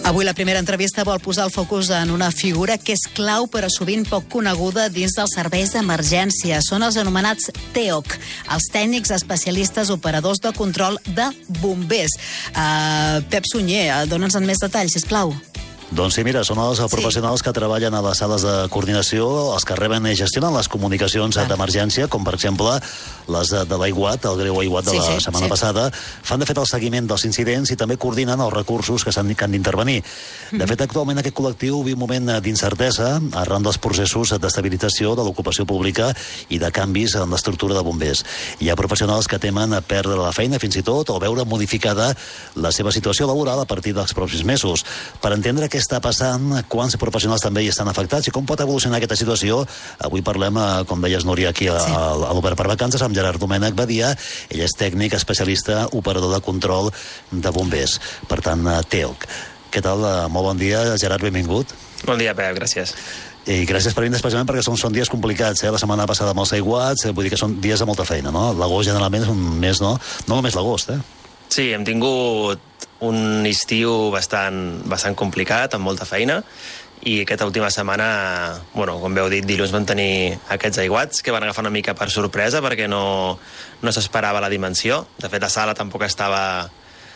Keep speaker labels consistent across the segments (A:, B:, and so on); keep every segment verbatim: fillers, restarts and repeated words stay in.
A: Avui la primera entrevista vol posar el focus en una figura que és clau però sovint poc coneguda dins dels serveis d'emergència. Són els anomenats T E O C, els tècnics especialistes operadors de control de bombers. Uh, Pep Sunyer, dona'ns en més detalls, sisplau.
B: Doncs sí, mira, són els sí. professionals que treballen a les sales de coordinació, els que reben i gestionen les comunicacions ah. d'emergència, com per exemple les de, de l'Aiguat, el greu Aiguat de sí, la sí, setmana sí. passada. Fan, de fet, el seguiment dels incidents i també coordinen els recursos que s'han que han d'intervenir. Mm. De fet, actualment aquest col·lectiu viu un moment d'incertesa arran dels processos d'estabilització de l'ocupació pública i de canvis en l'estructura de bombers. Hi ha professionals que temen perdre la feina fins i tot o veure modificada la seva situació laboral a partir dels pròxims mesos. Per entendre què està passant, quants professionals també hi estan afectats i com pot evolucionar aquesta situació, avui parlem, com deies, Núria, aquí a, a, a l'Obert per Vacances amb Gerard Domènech Badia. Ell és tècnic, especialista, operador de control de bombers, per tant, T E O C. Què tal? Molt bon dia, Gerard, benvingut.
C: Bon dia, Pep, gràcies.
B: I gràcies per venir especialment perquè són, són dies complicats, eh? La setmana passada amb els aiguats, vull dir que són dies de molta feina, no? L'agost generalment és un mes, no? No només l'agost, eh?
C: Sí, hem tingut un estiu bastant, bastant complicat, amb molta feina, i aquesta última setmana, bueno, com veu dit, dilluns van tenir aquests aiguats que van agafar una mica per sorpresa perquè no, no s'esperava la dimensió. De fet, la sala tampoc estava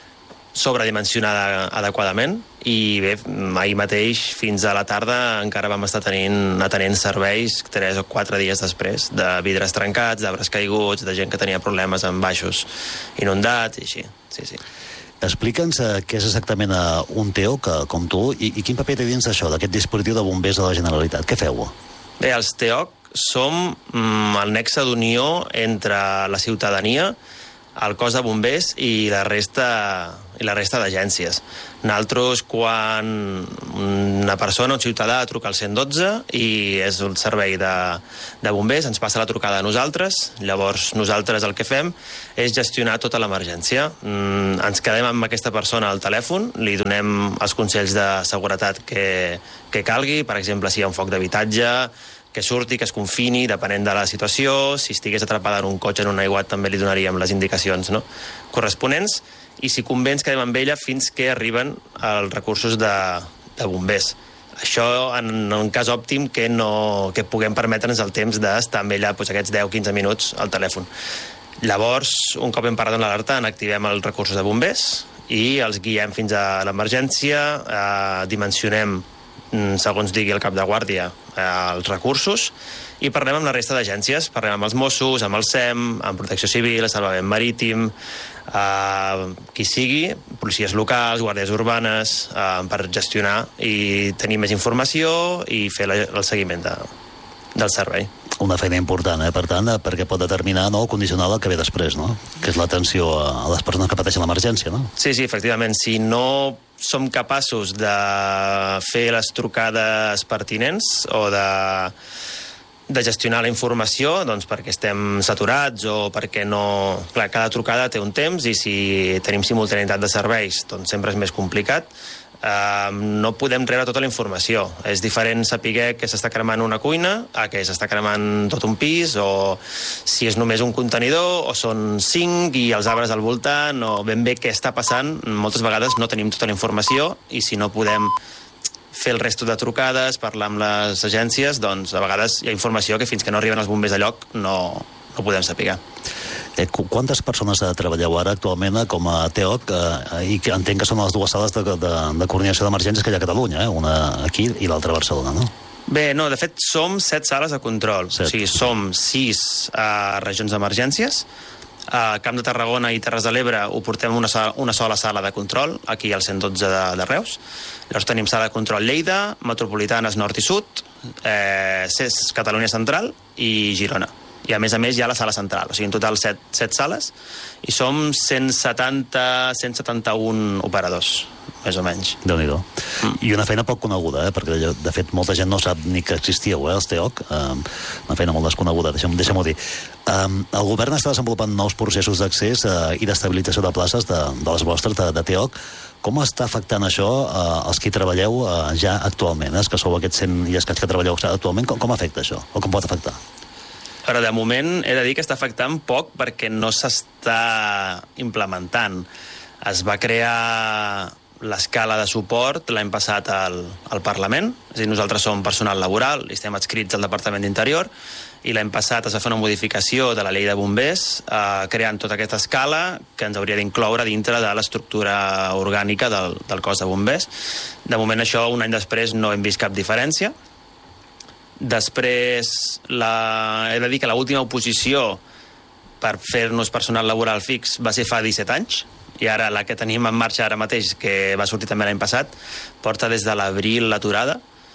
C: sobredimensionada adequadament i bé, ahir mateix fins a la tarda encara vam estar tenint, atenent serveis tres o quatre dies després de vidres trencats, d'arbres caiguts, de gent que tenia problemes amb baixos inundats i així, sí, sí.
B: Explica'ns uh, què és exactament uh, un T E O C, com tu, i, i quin paper té dins això, d'aquest dispositiu de bombers de la Generalitat. Què feu?
C: Bé, els T E O C som mm, el nexe d'unió entre la ciutadania, el cos de bombers i la resta i la resta d'agències. Nosaltres, quan una persona, un ciutadà, truca al cent dotze i és un servei de, de bombers, ens passa la trucada a nosaltres, llavors nosaltres el que fem és gestionar tota l'emergència. Mm, ens quedem amb aquesta persona al telèfon, li donem els consells de seguretat que, que calgui, per exemple, si hi ha un foc d'habitatge, que surti, que es confini, depenent de la situació. Si estigués atrapada en un cotxe, en un aiguat, també li donaríem les indicacions, no?, corresponents, i si convé ens quedem amb ella fins que arriben els recursos de, de bombers. Això en un cas òptim que, no, que puguem permetre'ns el temps d'estar amb ella doncs, aquests deu a quinze minuts al telèfon. Llavors, un cop hem parat en l'alerta, activem els recursos de bombers i els guiem fins a l'emergència, eh, dimensionem segons digui el cap de guàrdia, eh, els recursos, i parlem amb la resta d'agències, parlem amb els Mossos, amb el S E M, amb Protecció Civil, Salvament Marítim, eh, qui sigui, policies locals, guàrdies urbanes, eh, per gestionar i tenir més informació i fer la, el seguiment de, del servei.
B: Una feina important, eh? Per tant, perquè pot determinar, no, condicionar el que ve després, no? Que és l'atenció a les persones que pateixen l'emergència, no?
C: Sí, sí, efectivament. Si no som capaços de fer les trucades pertinents o de, de gestionar la informació, doncs perquè estem saturats o perquè no... Clar, cada trucada té un temps i si tenim simultaneïtat de serveis, doncs sempre és més complicat. Uh, no podem rebre tota la informació. És diferent saber que s'està cremant una cuina a que s'està cremant tot un pis, o si és només un contenidor o són cinc i els arbres al voltant, o ben bé què està passant. Moltes vegades no tenim tota la informació i si no podem fer el resto de trucades, parlar amb les agències, doncs a vegades hi ha informació que fins que no arriben els bombers a lloc no, no podem saber.
B: Eh, quantes persones treballeu ara actualment com a T E O C, eh, i que entenc que són les dues sales de, de, de coordinació d'emergències que hi ha a Catalunya, eh? Una aquí i l'altra a Barcelona, no?
C: Bé, no, de fet som set sales de control. Set. O sigui, som sis uh, regions d'emergències. A Camp de Tarragona i Terres de l'Ebre ho portem una sola, una sola sala de control, aquí al cent dotze de, de Reus. Llavors tenim sala de control Lleida, Metropolitanes Nord i Sud, eh, C E S Catalunya Central i Girona. I a més a més hi ha la sala central, o sigui, en total set, set sales, i som cent setanta, cent setanta-un operadors, més o menys.
B: Déu-n'hi-do. Mm. I una feina poc coneguda, eh? Perquè de fet molta gent no sap ni que existíeu, eh, els T E O C, um, una feina molt desconeguda, deixem-ho deixem dir. Um, el govern està desenvolupant nous processos d'accés uh, i d'estabilització de places de, de les vostres, de, de T E O C. Com està afectant això uh, els que hi treballeu uh, ja actualment, eh? Els que sou aquests cent i escaig que treballeu actualment, com, com afecta això? O com pot afectar?
C: Però de moment he de dir que està afectant poc perquè no s'està implementant. Es va crear l'escala de suport l'hem passat al, al Parlament, és a dir, nosaltres som personal laboral i estem adscrits al Departament d'Interior, i l'hem passat a fer una modificació de la llei de bombers, eh, creant tota aquesta escala que ens hauria d'incloure dintre de l'estructura orgànica del, del cos de bombers. De moment això, un any després, no hem vist cap diferència. Després, la... he de dir que l'última oposició per fer-nos personal laboral fix va ser fa disset anys, i ara la que tenim en marxa ara mateix, que va sortir també l'any passat, porta des de l'abril l'aturada,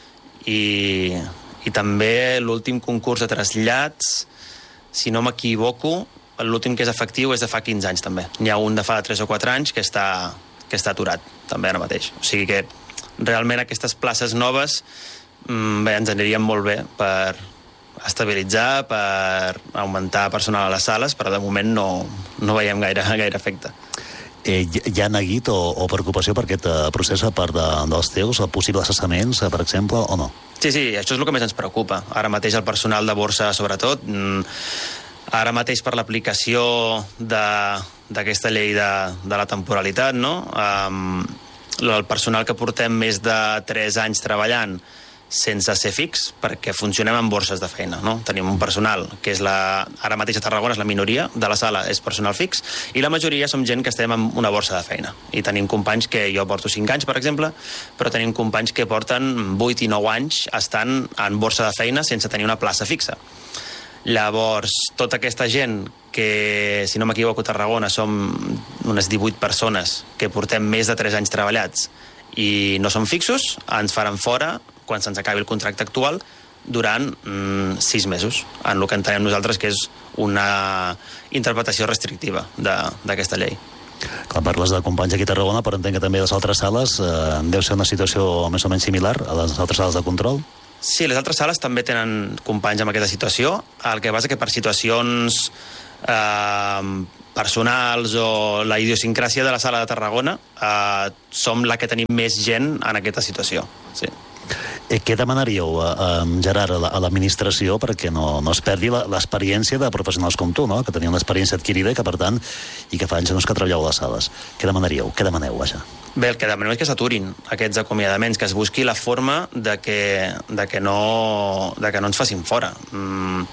C: i, i també l'últim concurs de trasllats, si no m'equivoco, l'últim que és efectiu és de fa quinze anys també. N'hi ha un de fa tres o quatre anys que està, que està aturat també ara mateix. O sigui que realment aquestes places noves bé, ens anirien molt bé per estabilitzar, per augmentar personal a les sales, però de moment no, no veiem gaire, gaire efecte.
B: Eh, hi ha neguit o, o preocupació per aquest procés a part de, dels teus, possibles cessaments, per exemple, o no?
C: Sí, sí, això és el que més ens preocupa. Ara mateix el personal de borsa, sobretot, ara mateix per l'aplicació d'aquesta llei de, de la temporalitat, no? Um, el personal que portem més de tres anys treballant sense ser fix, perquè funcionem en borses de feina, no? Tenim un personal que és la... ara mateix a Tarragona és la minoria de la sala, és personal fix, i la majoria som gent que estem en una borsa de feina. I tenim companys que jo porto cinc anys, per exemple, però tenim companys que porten vuit i nou anys estant en borsa de feina sense tenir una plaça fixa. Llavors, tota aquesta gent que, si no m'equivoco, a Tarragona som unes divuit persones que portem més de tres anys treballats i no som fixos, ens faran fora quan se'ns acabi el contracte actual durant mm, sis mesos, en el que entenem nosaltres que és una interpretació restrictiva d'aquesta llei.
B: Quan parles de companys aquí a Tarragona, però entenc que també a les altres sales eh, deu ser una situació més o menys similar a les altres sales de control?
C: Sí, les altres sales també tenen companys amb aquesta situació. El que passa que per situacions eh, personals o la idiosincràsia de la sala de Tarragona eh, som la que tenim més gent en aquesta situació, sí.
B: Eh, què demanaríeu, eh, Gerard, a l'administració perquè no, no es perdi l'experiència de professionals com tu, no? Que tenien l'experiència adquirida i que, per tant, i que fa anys que treballeu a les sales. Què demanaríeu? Què demaneu, vaja?
C: Bé, el que demanem és que s'aturin aquests acomiadaments, que es busqui la forma de que, de que, no, de que no ens facin fora. Mm,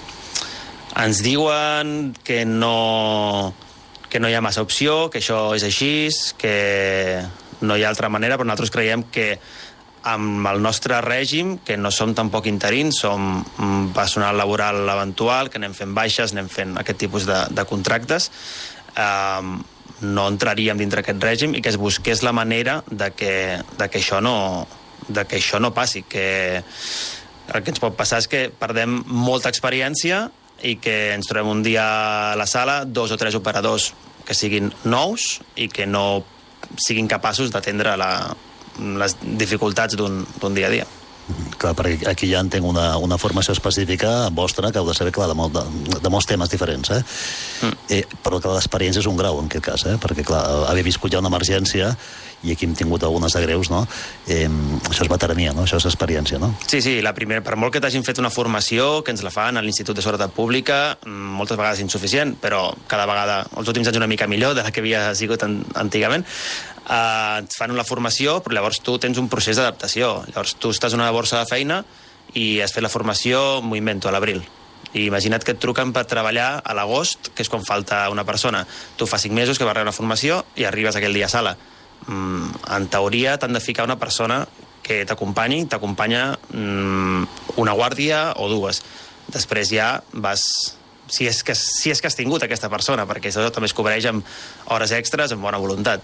C: ens diuen que no, que no hi ha massa opció, que això és així, que no hi ha altra manera, però nosaltres creiem que amb el nostre règim, que no som tampoc interins, som personal laboral eventual, que anem fent baixes, anem fent aquest tipus de, de contractes, eh, no entraríem dintre aquest règim i que es busqués la manera de que, de que, això, no, de que això no passi. Que el que ens pot passar és que perdem molta experiència i que ens trobem un dia a la sala dos o tres operadors que siguin nous i que no siguin capaços d'atendre la les dificultats d'un dia a dia.
B: Clar, perquè aquí ja entenc una, una formació específica vostra que heu de saber, clar, de, molt, de, de molts temes diferents, eh? Mm. eh però que l'experiència és un grau, en aquest cas, eh? Perquè, clar, haver viscut ja una emergència, i aquí hem tingut algunes de greus, no? Eh, això és veterania, no? Això és experiència, no?
C: Sí, sí, la primera, per molt que t'hagin fet una formació, que ens la fan a l'Institut de Seguretat Pública, moltes vegades insuficient, però cada vegada, els últims anys una mica millor de la que havia sigut an antigament, Uh, et fan una formació, però llavors tu tens un procés d'adaptació. Llavors tu estàs en una borsa de feina i has fet la formació, m'ho invento, a l'abril. I imagina't que et truquen per treballar a l'agost, que és quan falta una persona. Tu fa cinc mesos que vas rebre una formació i arribes aquell dia a sala. Mm, en teoria t'han de ficar una persona que t'acompanyi, t'acompanya mm, una guàrdia o dues. Després ja vas... Si és, que, si és que has tingut aquesta persona, perquè això també es cobreix amb hores extres, amb bona voluntat.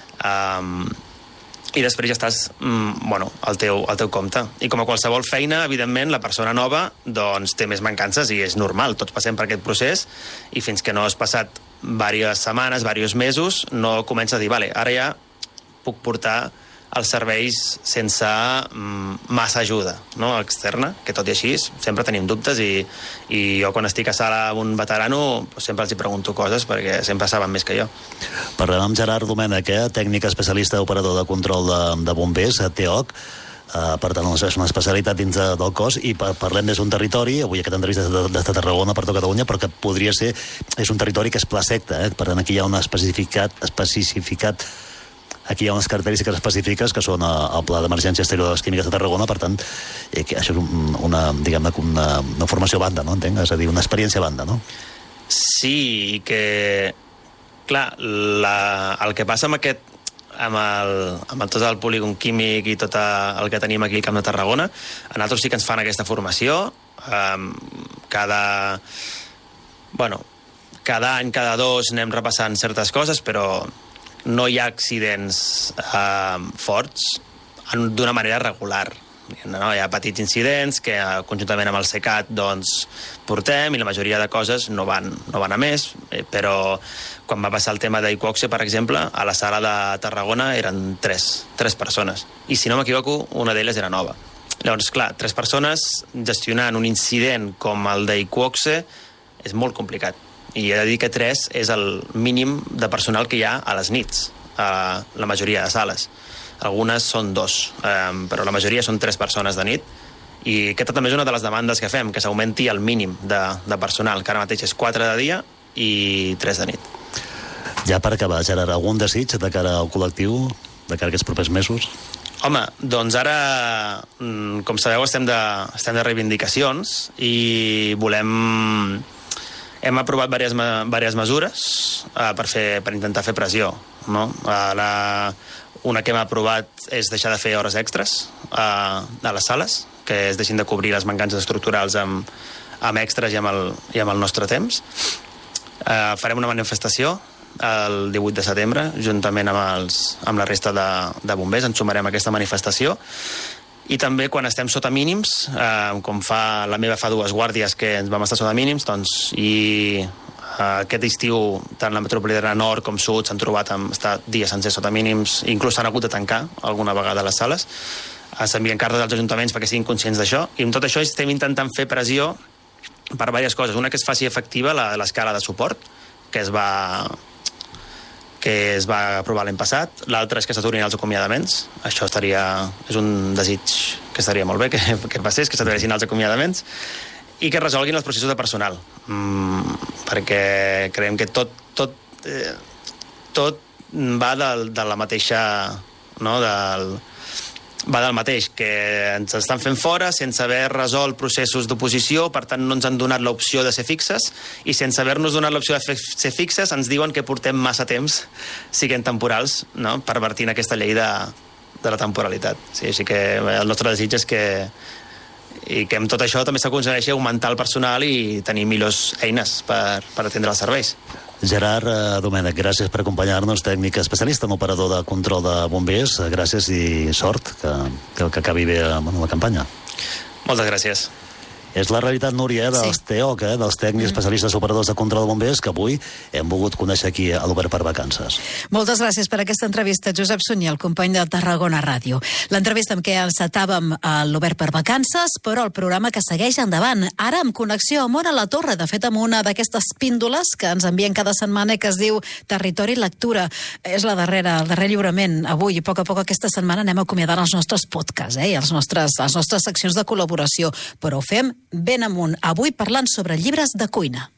C: Um, i després ja estàs um, bueno, al teu, al teu compte. I com a qualsevol feina, evidentment, la persona nova doncs, té més mancances i és normal. Tots passem per aquest procés i fins que no has passat diverses setmanes, diversos mesos, no comença a dir, vale, ara ja puc portar els serveis sense mm, massa ajuda, no? Externa, que tot i així sempre tenim dubtes i, i jo quan estic a sala amb un veterano doncs sempre els hi pregunto coses perquè sempre saben més que jo.
B: Parlem amb Gerard Domènech, eh? Tècnic especialista operador de control de, de bombers, a T E O C. Uh, per tant, és una especialitat dins de, del cos i par parlem des d'un territori, avui aquesta entrevista des de, des de Tarragona per tot Catalunya, però que podria ser, és un territori que és pla secta, eh? Per tant, aquí hi ha una especificat, especificat aquí hi ha unes característiques específiques que són el Pla d'Emergència Exterior de les Químiques de Tarragona, per tant, eh, això és una, diguem-ne, una, una formació a banda, no? Entenc? És a dir, una experiència a banda, no?
C: Sí, que... Clar, la, el que passa amb aquest amb, el, amb tot el polígon químic i tot el que tenim aquí al Camp de Tarragona, a nosaltres sí que ens fan aquesta formació, um, cada... Bueno, cada any, cada dos anem repassant certes coses, però no hi ha accidents uh, forts d'una manera regular. No? Hi ha petits incidents que conjuntament amb el SECAT doncs, portem, i la majoria de coses no van, no van a més, però quan va passar el tema d'Iqoxe, per exemple, a la sala de Tarragona eren tres, tres persones, i si no m'equivoco, una d'elles era nova. Llavors, clar, tres persones gestionant un incident com el d'Iqoxe és molt complicat, i he de dir que tres és el mínim de personal que hi ha a les nits, a la majoria de sales. Algunes són dos, eh, però la majoria són tres persones de nit, i aquesta també és una de les demandes que fem, que s'augmenti el mínim de, de personal, que ara mateix és quatre de dia i tres de nit.
B: Ja per acabar, Gerard, algun desig de cara al col·lectiu, de cara a aquests propers mesos?
C: Home, doncs ara, com sabeu, estem de, estem de reivindicacions i volem... Hem aprovat diverses, diverses mesures uh, per, fer, per intentar fer pressió, no? Uh, la, una que hem aprovat és deixar de fer hores extres uh, a les sales, que es deixin de cobrir les mancances estructurals amb, amb extras i amb el, i amb el nostre temps. Uh, farem una manifestació el divuit de setembre, juntament amb, els, amb la resta de, de bombers, ens sumarem a aquesta manifestació. I també quan estem sota mínims, eh, com fa la meva fa dues guàrdies que ens vam estar sota mínims, doncs, i eh, aquest estiu tant la metropolitana nord com sud s'han trobat amb estar dies sencers sota mínims, inclús s'han hagut de tancar alguna vegada les sales. Eh, s'envien cartes als ajuntaments perquè siguin conscients d'això, i amb tot això estem intentant fer pressió per diverses coses. Una, que es faci efectiva l'escala de suport, que es va... que es va aprovar l'any passat. L'altre és que s'aturin els acomiadaments. Això estaria, és un desig que estaria molt bé que, que passés, que s'aturessin els acomiadaments, i que resolguin els processos de personal. Mm, perquè creiem que tot, tot, eh, tot va del, de la mateixa... No, del, va del mateix, que ens estan fent fora sense haver resolt processos d'oposició, per tant no ens han donat l'opció de ser fixes, i sense haver-nos donat l'opció de ser fixes ens diuen que portem massa temps siguent temporals, no? Pervertint aquesta llei de, de la temporalitat. Sí, així que el nostre desig és que, i que amb tot això també s'aconsegueixi augmentar el personal i tenir millors eines per, per atendre els serveis.
B: Gerard Domènech, gràcies per acompanyar-nos, tècnic especialista en operador de control de bombers. Gràcies i sort, que, que, que acabi bé bueno, la campanya.
C: Moltes gràcies.
B: És la realitat, Núria, dels sí. T E O C, eh, dels tècnics especialistes operadors de control de bombers, que avui hem volgut conèixer aquí a l'Obert per Vacances.
A: Moltes gràcies per aquesta entrevista, Josep Sunyer, el company de Tarragona Ràdio. L'entrevista amb què encetàvem a l'Obert per Vacances, però el programa que segueix endavant, ara amb connexió amb Ona la Torre, de fet amb una d'aquestes píndoles que ens envien cada setmana i que es diu Territori Lectura. És la darrera, el darrer lliurament avui, i a poc a poc aquesta setmana anem acomiadant els nostres podcasts, eh, i els nostres, les nostres seccions de col·laboració, però ho fem ben amunt, avui parlant sobre llibres de cuina.